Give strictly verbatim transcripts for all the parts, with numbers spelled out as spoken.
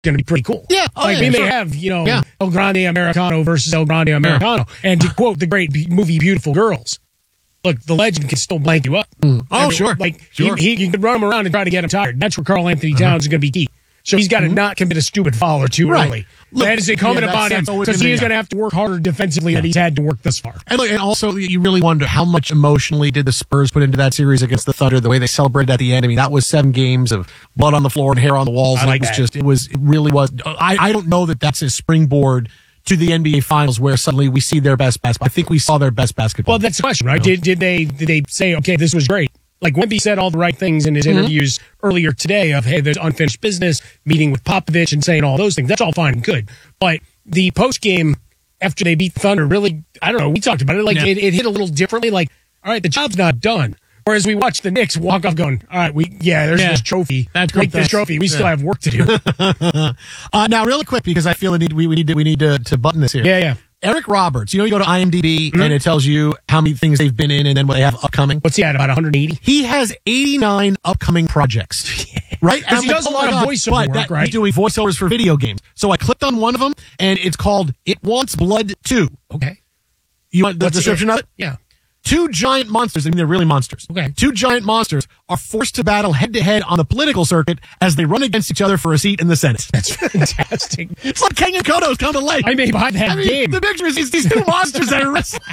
going to be pretty cool. Yeah. Oh, like yeah, we may sure. have, you know, Yeah. El Grande Americano versus El Grande Americano. And to quote the great be- movie Beautiful Girls, look, the legend can still blank you up. Mm. Oh, I mean, sure. Like, Sure. He, he, you can run him around and try to get him tired. That's where Carl Anthony Towns Uh-huh. is going to be key. So he's got to not commit a stupid foul or too Right. early. Look, that is incumbent yeah, that's- upon him that's always because gonna he is be- going to have to work harder defensively than he's had to work thus far. And, look, and also, you really wonder how much emotionally did the Spurs put into that series against the Thunder, the way they celebrated at the end. I mean, that was seven games of blood on the floor and hair on the walls. I and like it was that. just, it was, it really was. I, I don't know that that's a springboard to the N B A Finals where suddenly we see their best basketball. I think we saw their best basketball. Well, that's the question, right? Did, did they did they say, okay, this was great? Like Wemby said all the right things in his Mm-hmm. interviews earlier today of, hey, there's unfinished business, meeting with Popovich and saying all those things. That's all fine and good. But the post game after they beat Thunder, really, I don't know, we talked about it, like Yeah. it, it hit a little differently. Like, all right, the job's not done. Whereas we watched the Knicks walk off going, all right, we yeah, there's Yeah. this trophy. That's Take great. this trophy. We still Yeah. have work to do. uh, now, really quick, because I feel we need, we, we need to, we need to, to button this here. yeah, yeah. Eric Roberts, you know, you go to IMDb Mm-hmm. and it tells you how many things they've been in and then what they have upcoming. What's he at, about one hundred eighty? He has eighty-nine upcoming projects. Right? And he I'm does a oh lot my of God, voiceover but work, that- right? He's doing voiceovers for video games. So I clicked on one of them, and it's called It Wants Blood two. Okay. You want the What's description it? of it? Yeah. Two giant monsters, I mean, they're really monsters. Okay. Two giant monsters are forced to battle head-to-head on the political circuit as they run against each other for a seat in the Senate. That's fantastic. It's like Kenyan Kono's come to life. I may buy that I mean, game. the picture is these, these two monsters that are wrestling.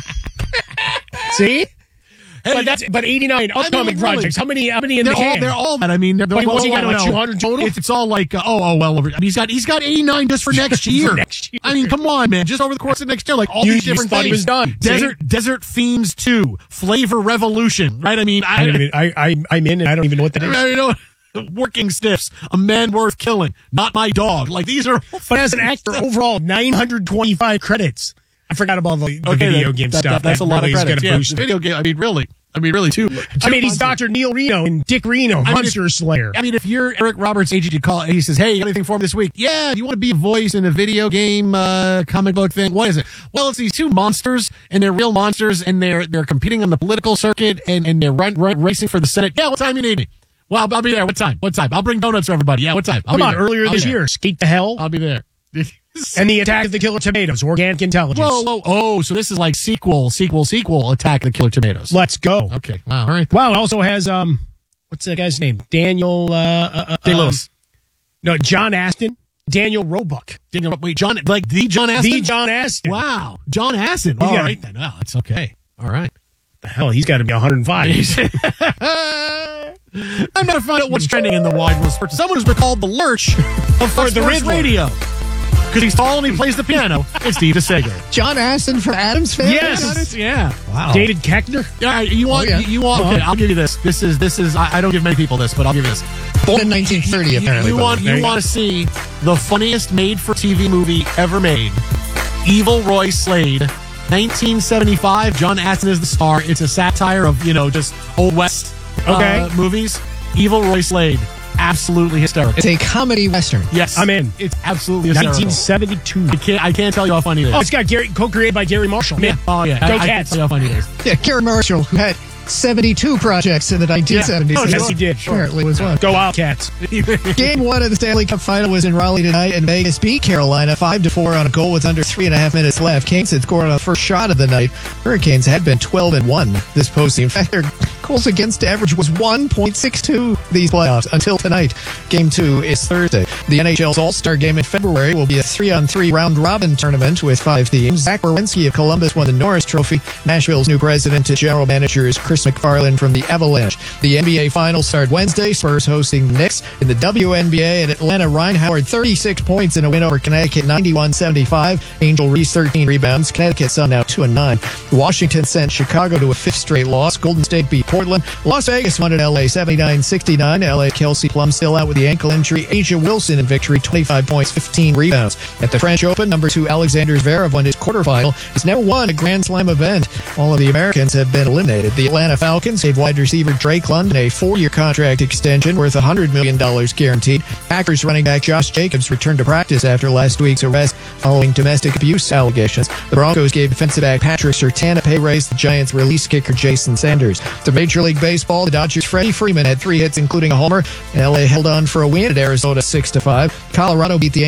See? But that's but eighty-nine I mean, upcoming really. projects. How many? How many in They're the all, can? they're all, I mean, they're, they're Wait, what's he well, got, like well, two hundred total? It's, it's all like, uh, oh, oh, well, over, I mean, he's got, he's got eighty-nine just for next year. next year. I mean, come on, man, just over the course of next year, like all You- these you different thought things. he was done. Desert, Desert Themes two, Flavor Revolution, right? I mean, I, I don't even, I, I, I'm in and I don't even know what that is. I mean, you know, Working Stiffs, A Man Worth Killing, Not My Dog. Like, these are. But as an actor, overall, nine hundred twenty-five credits. I forgot about the, the Okay, video that- game that- stuff. that- that's That a lot really of is credits. gonna Yeah, boost the it. video game, I mean, really. I mean, really, too. I mean, he's Doctor Neil Reno and Dick Reno, mean, Monster if- Slayer. I mean, if you're Eric Roberts' agent, you call and he says, hey, you got anything for him this week? Yeah, do you want to be a voice in a video game, uh, comic book thing? What is it? Well, it's these two monsters, and they're real monsters, and they're they're competing on the political circuit, and, and they're run, run, racing for the Senate. Yeah, what time you need me? Well, I'll, I'll be there. What time? What time? I'll bring donuts for everybody. Yeah, what time? I'll Come be on, there. earlier I'll be this there. year, Skate to Hell I'll be there. and the Attack of the Killer Tomatoes, Organic Intelligence. Whoa, whoa, oh, so this is like sequel, sequel, sequel, Attack of the Killer Tomatoes. Let's go. Okay, wow, all right. Wow, it also has, um, what's that guy's name? Daniel, uh, uh, uh Day-Lewis. No, John Aston, Daniel Roebuck. Daniel, wait, John, like the John Aston? The John Aston. Wow, John Aston. All got- right, then. Oh, it's okay. All right. The hell, he's got to be one hundred five. I'm going to find out what's trending in the wide world. Sports. Someone who's been called the Lurch of Fox the Sports Riddler. Radio. Because he's tall and he plays the piano. It's Steve DeSager. John Aston for Adams Family? Yes. Yeah. Wow. David Keckner. Yeah, you want, Oh, yeah. you want, okay, I'll give you this. This is, this is, I, I don't give many people this, but I'll give you this. Born in nineteen thirty, You, apparently. you but- want, There you you want to see the funniest made-for-T V movie ever made. Evil Roy Slade. nineteen seventy-five. John Aston is the star. It's a satire of, you know, just Old West uh, Okay. movies. Evil Roy Slade. Absolutely hysterical. It's a comedy western. Yes. I'm in. It's absolutely hysterical. nineteen seventy-two. I can't, I can't tell you how funny it is. Oh, it's got Gary, co-created by Gary Marshall. yeah. Oh, yeah. I, Go I can't Cats. tell you how funny it is. Yeah, Gary Marshall, who had seventy-two projects in the nineteen seventies. Yeah. Oh, Yes, he did. Apparently was one. Go Wildcats. Game one of the Stanley Cup final was in Raleigh tonight, and Vegas beat Carolina five to four on a goal with under three and a half minutes left. Canes had scored on the first shot of the night. Hurricanes had been twelve and one this postseason. In fact, their goals against average was one point six two these playoffs until tonight. Game two is Thursday. The N H L's All-Star Game in February will be a three-on-three round-robin tournament with five teams. Zach Werenski of Columbus won the Norris Trophy. Nashville's new president and general manager is Chris McFarland from the Avalanche. The N B A Finals start Wednesday. Spurs hosting Knicks. In the W N B A at Atlanta, Ryan Howard thirty-six points in a win over Connecticut ninety-one seventy-five. Angel Reese thirteen rebounds. Connecticut Sun now two and nine. Washington sent Chicago to a fifth straight loss. Golden State beat Portland. Las Vegas won at L A seventy-nine sixty-nine. L A Kelsey Plum still out with the ankle injury. Asia Wilson in victory, twenty-five points, fifteen rebounds. At the French Open, number two Alexander Zverev won his quarterfinal. He's never won a Grand Slam event. All of the Americans have been eliminated. The Atlanta Atlanta Falcons gave wide receiver Drake London a four-year contract extension worth one hundred million dollars guaranteed. Packers running back Josh Jacobs returned to practice after last week's arrest following domestic abuse allegations. The Broncos gave defensive back Patrick Surtain a pay raise. The Giants released kicker Jason Sanders. To Major League Baseball, the Dodgers' Freddie Freeman had three hits, including a homer, and L A held on for a win at Arizona six to five. Colorado beat the